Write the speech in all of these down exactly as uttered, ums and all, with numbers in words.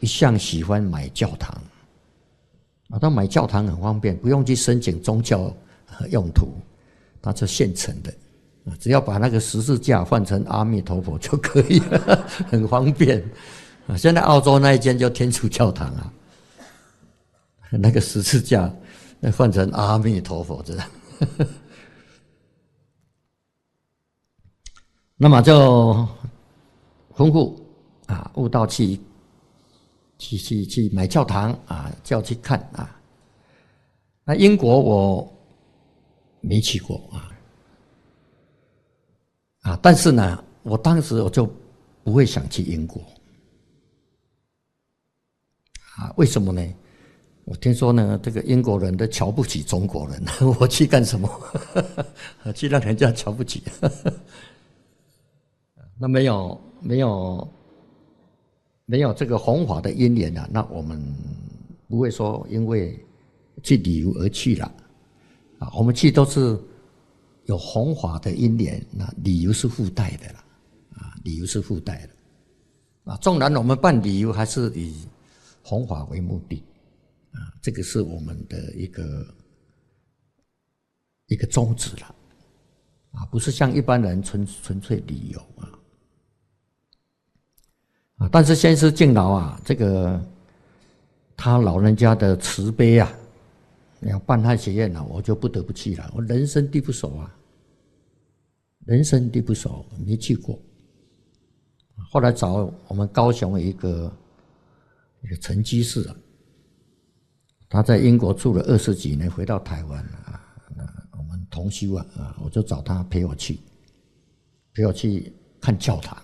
一向喜欢买教堂啊，他买教堂很方便，不用去申请宗教用途，它就现成的，只要把那个十字架换成阿弥陀佛就可以了，很方便。现在澳洲那一间就天主教堂啊，那个十字架换成阿弥陀佛这样。那么就吩咐啊，悟道去去去去买教堂啊，叫去看啊。那英国我没去过啊，啊，但是呢，我当时我就不会想去英国啊，为什么呢？我听说呢，这个英国人都瞧不起中国人，我去干什么？去让人家瞧不起。那没有没有没有这个弘法的因缘啊，那我们不会说因为去旅游而去了啊，我们去都是有弘法的因缘，那旅游是附带的啦，啊，旅游是附带的啊。纵然我们办旅游，还是以弘法为目的啊，这个是我们的一个一个宗旨了啊，不是像一般人纯纯粹旅游啊。啊，但是先师敬老啊，这个他老人家的慈悲啊，要办汉学院啊，我就不得不去了。我人生地不熟啊，人生地不熟，没去过。后来找我们高雄一个一个陈居士啊，他在英国住了二十几年，回到台湾啊，那我们同修啊，啊，我就找他陪我去，陪我去看教堂。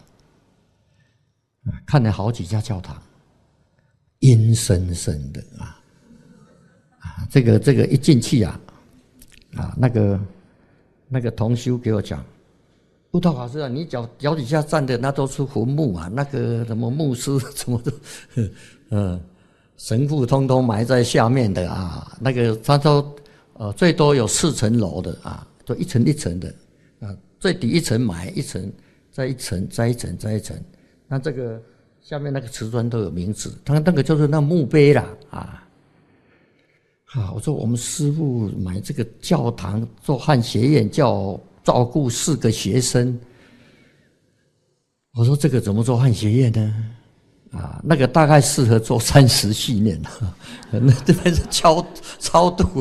看了好几家教堂，阴森森的啊！啊，这个这个一进去啊，啊，那个那个同修给我讲，悟道法师啊，你脚脚底下站的那都是坟墓啊，那个什么牧师什么的，嗯，神父通通埋在下面的啊，那个他都呃最多有四层楼的啊，都一层一层的啊，最底一层埋一层，再一层再一层再一层。那这个下面那个瓷砖都有名字，他那个就是那墓碑啦啊！啊，我说我们师父买这个教堂做汉学院，叫照顾四个学生。我说这个怎么做汉学院呢？啊，那个大概适合做三十系念，那这边是超超度。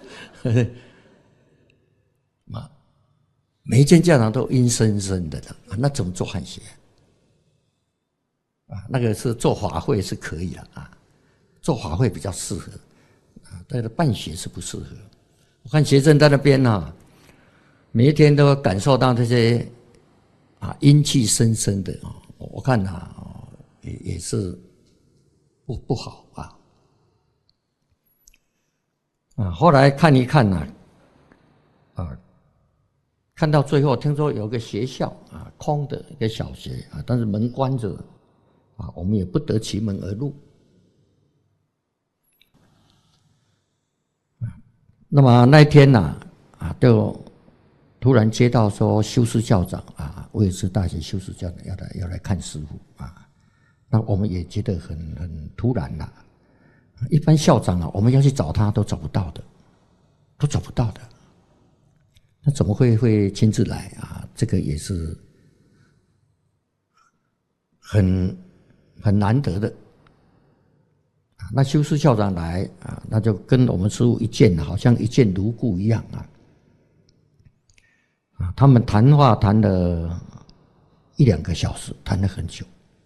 啊，每一间教堂都阴森森的了，那怎么做汉学院？啊，那个是做法会是可以的啊，做法会比较适合啊，但是办学是不适合。我看学生在那边啊，每一天都感受到这些啊阴气森森的啊，我看啊也也是不不好啊啊。后来看一看呐，啊，看到最后听说有个学校啊空的一个小学啊，但是门关着。啊，我们也不得其门而入。那么那一天呢、啊，啊，就突然接到说修士校长啊，威尔士大学修士校长要来要来看师父啊，那我们也觉得很很突然啦、啊。一般校长啊，我们要去找他都找不到的，都找不到的。那怎么会会亲自来啊？这个也是很。很难得的啊！那修士校长来啊，那就跟我们师父一见，好像一见如故一样啊！啊，他们谈话谈了一两个小时，谈了很久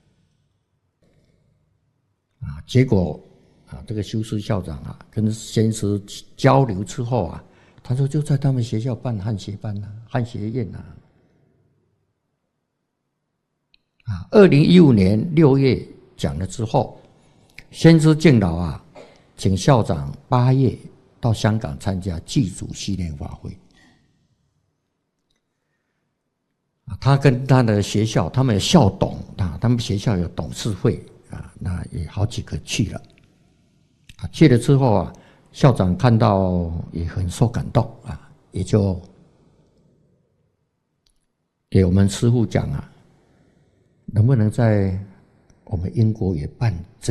啊。结果啊，这个修士校长啊，跟先师交流之后啊，他说就在他们学校办汉学班啊，汉学院啊。啊，二零一五年六月讲了之后，先知敬老啊，请校长八月到香港参加祭祖系列法会。他跟他的学校，他们有校董啊，他们学校有董事会啊，那也好几个去了。啊，去了之后啊，校长看到也很受感动啊，也就给我们师父讲啊。能不能在我们英国也办这